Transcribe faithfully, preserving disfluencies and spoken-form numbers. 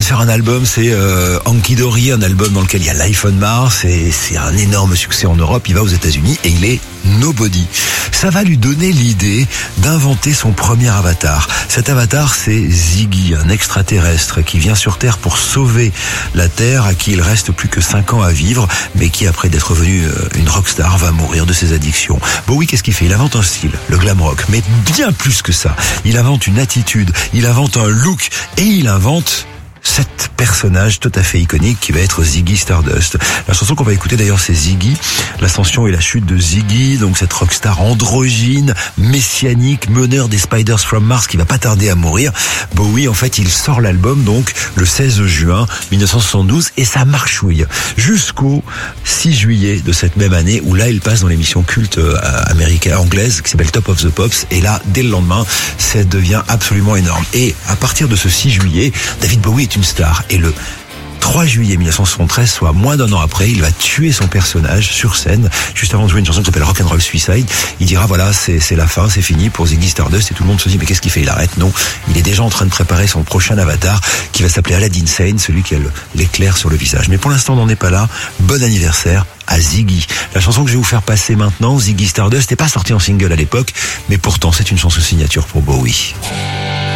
faire un album, c'est euh, Hanky Dory, un album dans lequel il y a Life on Mars, et c'est un énorme succès en Europe. Il va aux États-Unis et il est nobody. Ça va lui donner l'idée d'inventer son premier avatar. Cet avatar, c'est Ziggy, un extraterrestre qui vient sur Terre pour sauver la Terre, à qui il reste plus que cinq ans à vivre, mais qui, après d'être devenu une rockstar, va mourir de ses addictions. Bowie, qu'est-ce qu'il fait? Il invente un style, le glam rock, mais bien plus que ça. Il invente une attitude, il invente un look, et il invente cet personnage tout à fait iconique qui va être Ziggy Stardust. La chanson qu'on va écouter d'ailleurs, c'est Ziggy, l'ascension et la chute de Ziggy, donc cette rockstar androgyne, messianique, meneur des Spiders from Mars qui va pas tarder à mourir. Bowie, en fait, il sort l'album donc le seize juin mille neuf cent soixante-douze et ça marchouille jusqu'au six juillet de cette même année où là il passe dans l'émission culte américaine, anglaise qui s'appelle Top of the Pops, et là dès le lendemain ça devient absolument énorme. Et à partir de ce six juillet, David Bowie est une star, et le trois juillet mille neuf cent soixante-treize, soit moins d'un an après, il va tuer son personnage sur scène, juste avant de jouer une chanson qui s'appelle Rock'n'Roll Suicide. Il dira voilà, c'est, c'est la fin, c'est fini pour Ziggy Stardust, et tout le monde se dit mais qu'est-ce qu'il fait? Il arrête? Non, il est déjà en train de préparer son prochain avatar qui va s'appeler Aladdin Sane, celui qui a le, l'éclair sur le visage. Mais pour l'instant on n'en est pas là. Bon anniversaire à Ziggy. La chanson que je vais vous faire passer maintenant, Ziggy Stardust, n'est pas sortie en single à l'époque, mais pourtant c'est une chanson signature pour Bowie.